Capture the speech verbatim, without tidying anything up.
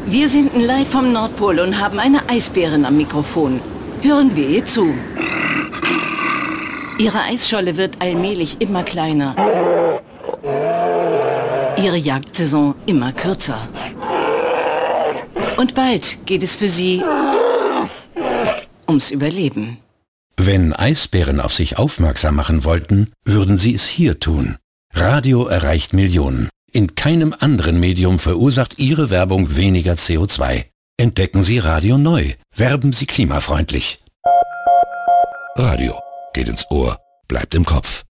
Wir senden live vom Nordpol und haben eine Eisbärin am Mikrofon. Hören wir ihr zu. Ihre Eisscholle wird allmählich immer kleiner. Ihre Jagdsaison immer kürzer. Und bald geht es für sie ums Überleben. Wenn Eisbären auf sich aufmerksam machen wollten, würden sie es hier tun. Radio erreicht Millionen. In keinem anderen Medium verursacht Ihre Werbung weniger C O zwei. Entdecken Sie Radio neu. Werben Sie klimafreundlich. Radio geht ins Ohr, bleibt im Kopf.